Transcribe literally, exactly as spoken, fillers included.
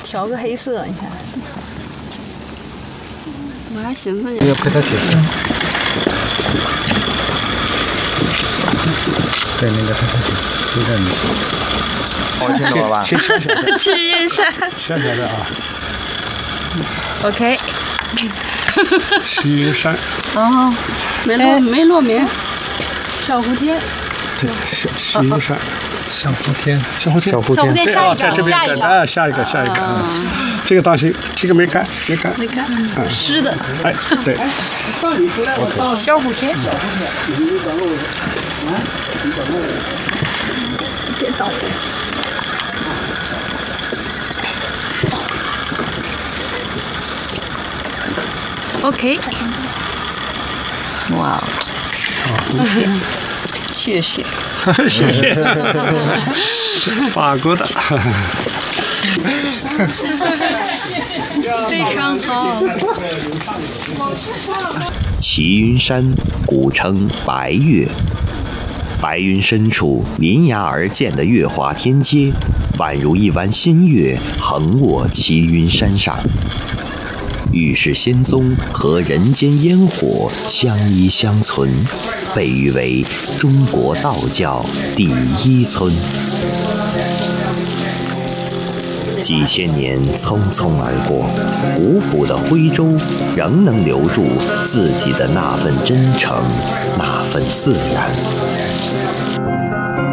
挑个黑色，你看。 我还寻思要陪他写字。对，那个陪他写字，就在你。 我听懂了吧？ 小小的。 齐云山。 小小的啊。 OK。 齐云山。 哦，没落没落名。小蝴蝶。 对，小齐云山。小蝴蝶，小蝴蝶， 小蝴蝶，下一个， 在这边，哎，下一个，下一个，嗯，这个当心，这个没干，没干， 没干，湿的， 哎，对， 小蝴蝶，别倒。OK， 哇，谢谢。 谢谢，法国的， 非常好。 齐云山古称白岳，白云深处临崖而建的月华天阶，宛如一弯新月横卧齐云山上。玉世仙踪和人间烟火相依相存，被誉为中国道教第一村。几千年匆匆而过，古朴的徽州仍能留住自己的那份真诚，那份自然。